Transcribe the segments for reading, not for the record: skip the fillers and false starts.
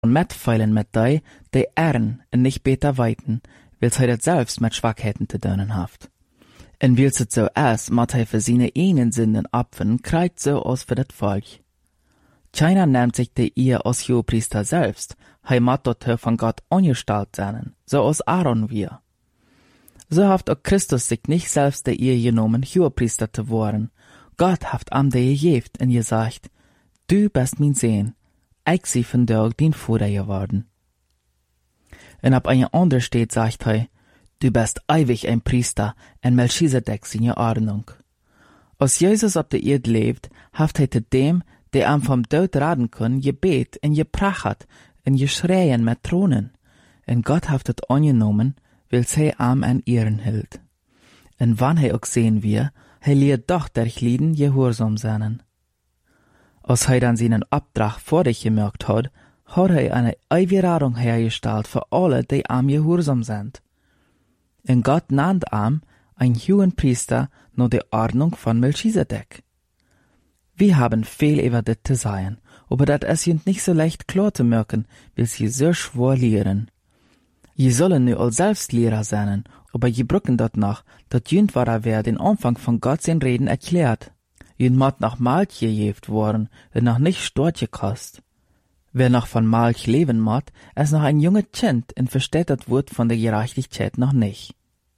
und metfeilen mit dei Ehren en nicht beter weiten, wils hij dat selbst mit Schwachheiten te dönen haft. En wils het so es, mat hij für seine einen Sünden opfern, kreit so aus für dat Volk. Keiner nimmt sich de ihr als Hohepriester selbst, hij mat dort von Gott angestalt sein, so aus Aaron wir. So haft auch Christus sich nicht selbst de ihr genommen, Hohepriester zu worden. Gott haft am de gejeft en gesagt, du bist mein Sohn, ich sie von Tag din Vater geworden. En ab einer anderen steht, sagt hij, du bist ewig ein Priester, en Melchisedek seine Ordnung. Als Jesus op de Erde lebt, haft hij te dem, der am vom Tod raden kann, gebet en geprachat en geschreien mit Thronen. En Gott haft het angenommen, wils hij am an Ehren hielt. En wann hij auch sehen wir, hij leert doch durch Lieden gehorsam sein. Als hij dann seinen Abtrag vor dich gemerkt hat hij eine ewige Radung hergestellt für alle, die am gehorsam sind. En Gott nannt am ein hohen Priester nach der Ordnung von Melchisedek. Wir haben viel über das zu sagen, aber das ist jünd nicht so leicht klar zu merken, weil sie so schwer lehren. Je sollen nu all selbst Lehrer sein, aber je brücken dort nach, dat jünd war wer den Anfang von Gott sein Reden erklärt. Jünd mat nach Malch gejeft worden, und noch nicht Stort gekost. Wer noch von Malch leben mat, ist noch ein junge Kind und versteht das Wort von der Gerechtigkeit noch nicht.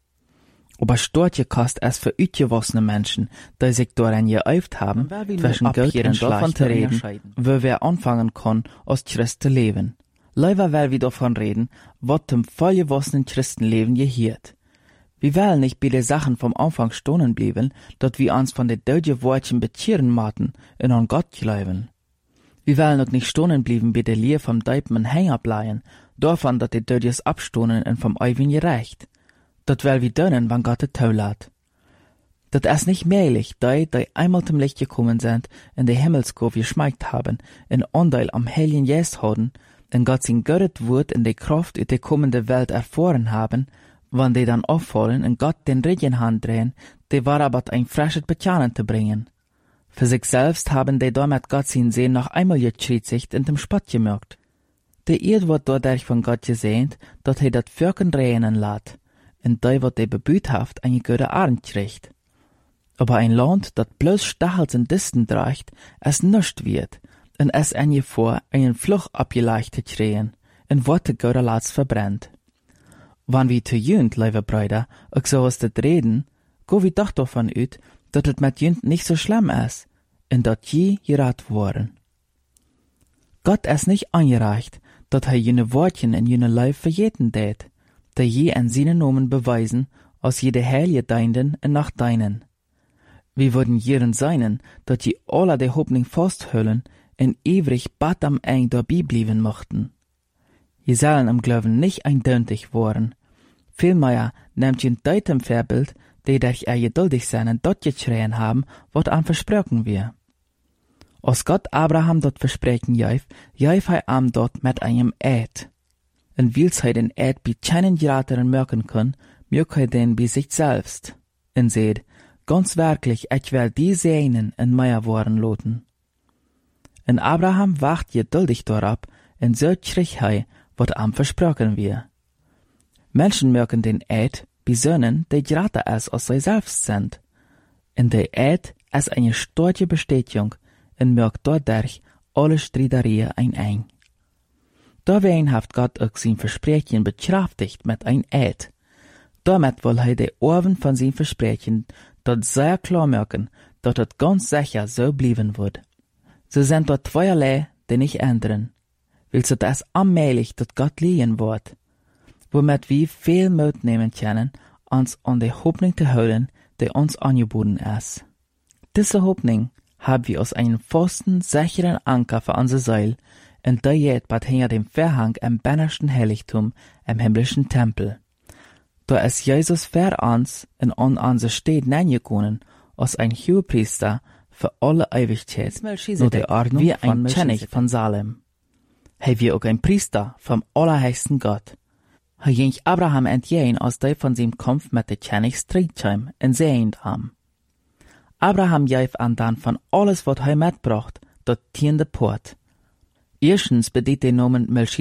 Aber Stort gekost ist für utgewossene Menschen, die sich daran geäuft haben, zwischen Gott und davon zu reden, wo wer anfangen kann, als Christ zu leben. Leider will wir davon reden, was dem vollgewossenen Christenleben gehört. Wir wollen nicht bei den Sachen vom Anfang stehen bleiben, dass wir uns von den deutschen Worten bekehren maten und an Gott glauben. Wir wollen auch nicht stehen bleiben bei der Lehre vom Deipen hängen bleiben, davon, dass die Deutsches abstohnen und vom Eiwin gerecht. Das will wir dönen, wann Gott es zulässt. Das ist nicht möglich, die einmal zum Licht gekommen sind, in der Himmelskurve geschmeckt haben, in Anteil am Heiligen Geist haben, und Gott sein Göttet Wort in der Kraft in der kommende Welt erfahren haben, wann die dann auffallen und Gott den Regen handrehen, die war aber ein frisches Bekennen zu bringen. Für sich selbst haben die damit Gott sein Sehen noch einmal geschriedigt und dem Spott gemerkt. Die Erde wird dadurch von Gott gesehnt, dass er das Völken regnen lässt, und die wird die bebüht haft eine gute Arend kriegt. Aber ein Land, das bloß Stachels und Disten trägt, es nischt wird, und es ein vor, einen Fluch abgeleicht zu kriegen, und Worte Gott Latz verbrennt. Wann wir zu jünd, liebe Brüder, auch so aus das reden, go wir doch davon ut, dass es mit jünd nicht so schlimm ist, und dat je gerat worden. Gott ist nicht angereicht, dass er jene Wortchen in jene Leib verjeten tät, der je an seinen Namen beweisen, aus jede Heilige deinden und nach deinen. Wir würden jeren seinen, dass je alle der Hoffnung festhüllen, und ewig bad am Eng dabei blieben mochten. Je sollen am Glauben nicht eindeutig worden. Vielmehr nehmt je ein deutem Vorbild, die durch geduldig sein und dort geschrien haben, was an versprochen wir. Als Gott Abraham dort versprechen jäuf er am dort mit einem Eid. Und wils er den Eid bei keinen Gerateren merken kann, mögt er den bei sich selbst. Und seht, ganz wirklich, ich will die Sehnen in Meier worden loten. Und Abraham wacht geduldig darauf, und so kriegt er, was am versprochen wir. Menschen mögen den Eid besönnen, die gerade als aus sich selbst sind. Und der Eid ist eine starke Bestätigung und mögt dadurch alle Streitereien ein. Dawein hat Gott auch sein Versprechen bekraftigt mit ein Eid. Damit will er die Ohren von sein Versprechen dort sehr klar merken, dass es ganz sicher so bleiben wird. So sind dort zweierlei, die nicht ändern. Willst du das allmählich, dass Gott liegen wird, womit wir viel Mut nehmen können, uns an die Hoffnung zu halten, die uns angeboten ist. Diese Hoffnung haben wir aus einem festen, sicheren Anker für unsere Seele, und der geht bald hinter dem Vorhang im bennersten Heiligtum im himmlischen Tempel. Da ist Jesus für uns und an unsere Städte hineingekommen, als ein Hohepriester für alle Ewigkeit, nur der Ordnung wie ein König von Salem. Er wir auch ein Priester vom allerhöchsten Gott. Er ging Abraham entgegen, als der von seinem Kampf mit der König Streitschheim und sehend haben. Abraham gab an dann von alles, was er mitbracht, dort tiende Port. Erstens bedient den Namen